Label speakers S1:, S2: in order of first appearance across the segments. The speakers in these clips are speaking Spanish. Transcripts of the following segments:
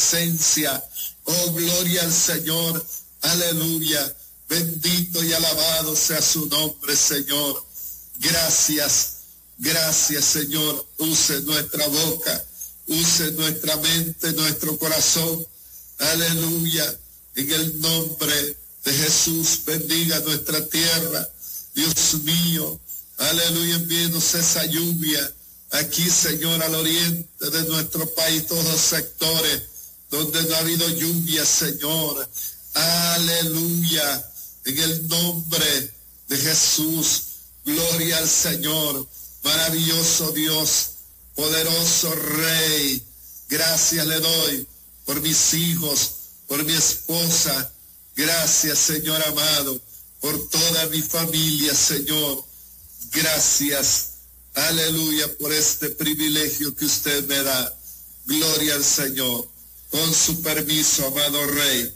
S1: presencia. Oh, gloria al Señor. Aleluya. Bendito y alabado sea su nombre, Señor. Gracias. Gracias, Señor. Use nuestra boca, use nuestra mente, nuestro corazón. Aleluya. En el nombre de Jesús, bendiga nuestra tierra. Dios mío, aleluya, envíenos esa lluvia aquí, Señor, al oriente de nuestro país, todos los sectores donde no ha habido lluvia, Señor. Aleluya, en el nombre de Jesús, gloria al Señor. Maravilloso Dios, poderoso Rey, gracias le doy por mis hijos, por mi esposa. Gracias, Señor amado, por toda mi familia, Señor. Gracias, aleluya, por este privilegio que usted me da. Gloria al Señor. Con su permiso, amado Rey.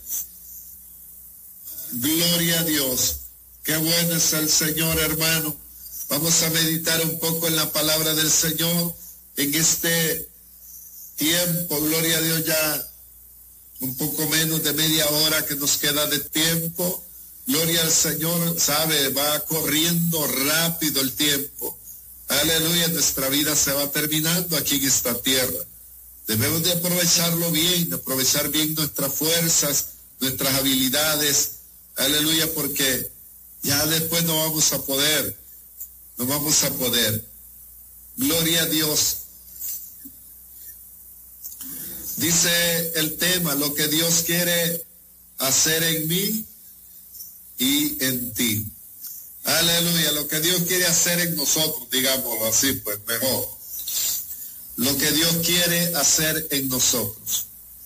S1: Gloria a Dios. Qué bueno es el Señor, hermano. Vamos a meditar un poco en la palabra del Señor en este tiempo. Gloria a Dios, ya un poco menos de media hora que nos queda de tiempo. Gloria al Señor, sabe, va corriendo rápido el tiempo. Aleluya, nuestra vida se va terminando aquí en esta tierra. Debemos de aprovecharlo bien, de aprovechar bien nuestras fuerzas, nuestras habilidades. Aleluya, porque ya después no vamos a poder. Gloria a Dios. Dice el tema, lo que Dios quiere hacer en mí y en ti. Aleluya, lo que Dios quiere hacer en nosotros, digámoslo así, pues mejor. Lo que Dios quiere hacer en nosotros.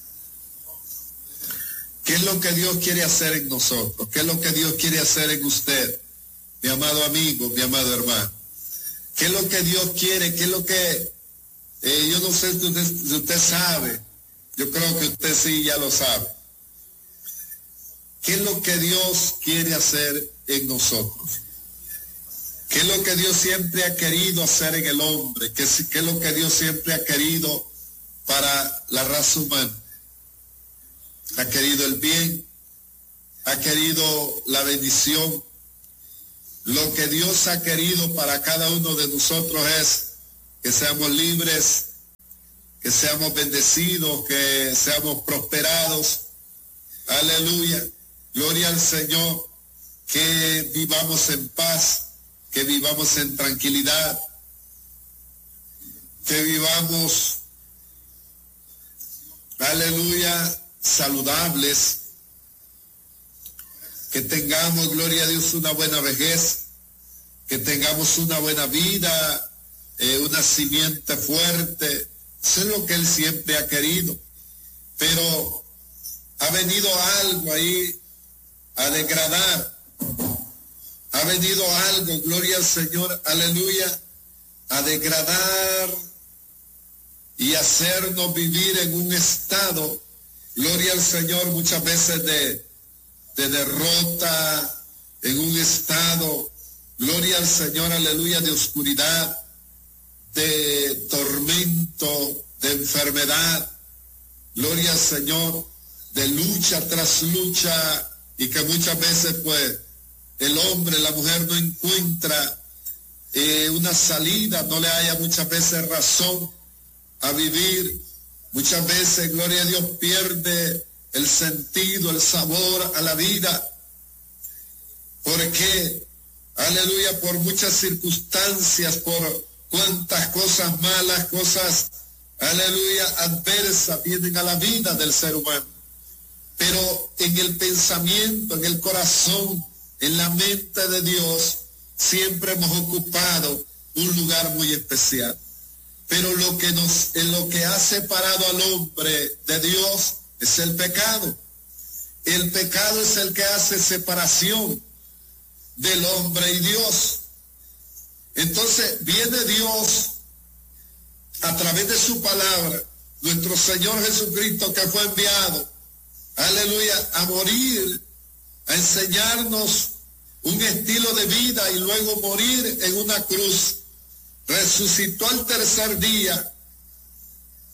S1: ¿Qué es lo que Dios quiere hacer en nosotros? ¿Qué es lo que Dios quiere hacer en usted? Mi amado amigo, mi amado hermano. ¿Qué es lo que Dios quiere? ¿Qué es lo que, yo no sé si usted sabe, yo creo que usted sí ya lo sabe. ¿Qué es lo que Dios quiere hacer en nosotros? ¿Qué es lo que Dios siempre ha querido hacer en el hombre? ¿Qué es lo que Dios siempre ha querido para la raza humana? Ha querido el bien, ha querido la bendición. Lo que Dios ha querido para cada uno de nosotros es que seamos libres, que seamos bendecidos, que seamos prosperados. Aleluya. Gloria al Señor. Que vivamos en paz, que vivamos en tranquilidad, que vivamos, aleluya, saludables, que tengamos, gloria a Dios, una buena vejez, que tengamos una buena vida, una simiente fuerte. Eso es lo que Él siempre ha querido. Pero ha venido algo ahí a degradar. Ha venido algo, gloria al Señor, aleluya, a degradar y hacernos vivir en un estado, gloria al Señor, muchas veces de derrota, en un estado, gloria al Señor, aleluya, de oscuridad, de tormento, de enfermedad, gloria al Señor, de lucha tras lucha, y que muchas veces pues el hombre, la mujer no encuentra una salida, no le haya muchas veces razón a vivir. Muchas veces, gloria a Dios, pierde el sentido, el sabor a la vida. ¿Por qué? Aleluya, por muchas circunstancias, por cuantas cosas malas, cosas, aleluya, adversas vienen a la vida del ser humano. Pero en el pensamiento, en el corazón, en la mente de Dios, siempre hemos ocupado un lugar muy especial. Pero en lo que ha separado al hombre de Dios es el pecado. El pecado es el que hace separación del hombre y Dios. Entonces viene Dios a través de su palabra, nuestro Señor Jesucristo, que fue enviado, aleluya, a morir, a enseñarnos un estilo de vida y luego morir en una cruz. Resucitó al tercer día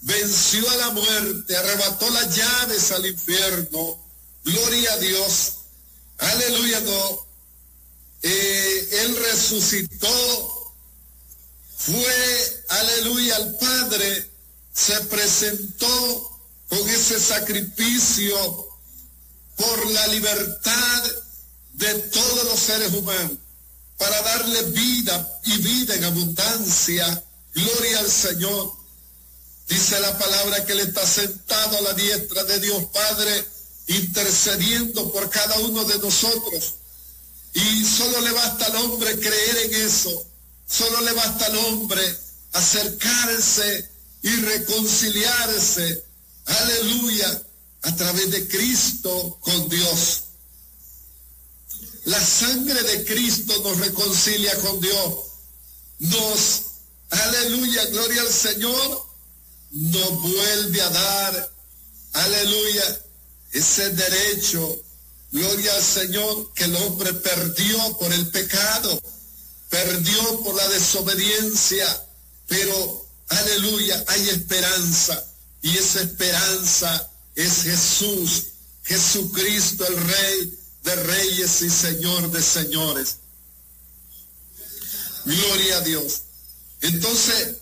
S1: venció a la muerte, arrebató las llaves al infierno. Gloria a Dios. Aleluya, no. Él resucitó, fue, aleluya, al Padre, se presentó con ese sacrificio por la libertad de todos los seres humanos, para darle vida y vida en abundancia. Gloria al Señor. Dice la palabra que Él está sentado a la diestra de Dios Padre, intercediendo por cada uno de nosotros. Y solo le basta al hombre creer en eso. Solo le basta al hombre acercarse y reconciliarse, aleluya, a través de Cristo con Dios. La sangre de Cristo nos reconcilia con Dios. Nos, aleluya, gloria al Señor, nos vuelve a dar, aleluya, ese derecho, gloria al Señor, que el hombre perdió por el pecado, perdió por la desobediencia, pero, aleluya, hay esperanza, y esa esperanza es Jesús, Jesucristo, el Rey de Reyes y Señor de Señores. Gloria a Dios. Entonces,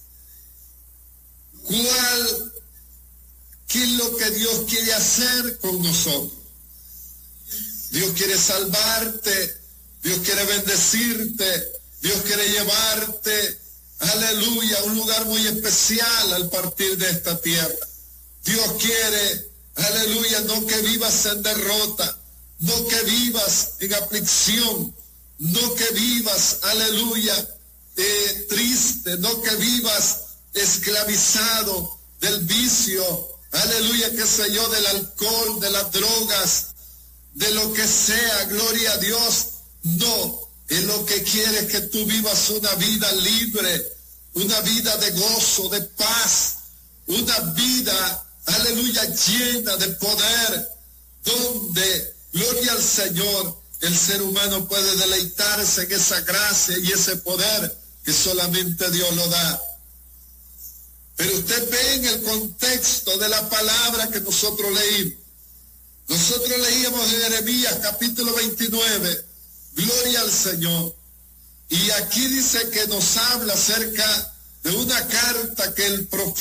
S1: ¿qué es lo que Dios quiere hacer con nosotros? Dios quiere salvarte, Dios quiere bendecirte, Dios quiere llevarte, aleluya, a un lugar muy especial al partir de esta tierra. Dios quiere, aleluya, no que vivas en derrota, no que vivas en aflicción, no que vivas, aleluya, triste, no que vivas esclavizado del vicio, aleluya, qué sé yo, del alcohol, de las drogas, de lo que sea, gloria a Dios. No, Él lo que quiere es que tú vivas una vida libre, una vida de gozo, de paz, una vida, aleluya, llena de poder, donde, gloria al Señor, el ser humano puede deleitarse en esa gracia y ese poder que solamente Dios lo da. Pero usted ve en el contexto de la palabra que nosotros leímos. Nosotros leíamos en Jeremías capítulo 29, gloria al Señor. Y aquí dice que nos habla acerca de una carta que el profeta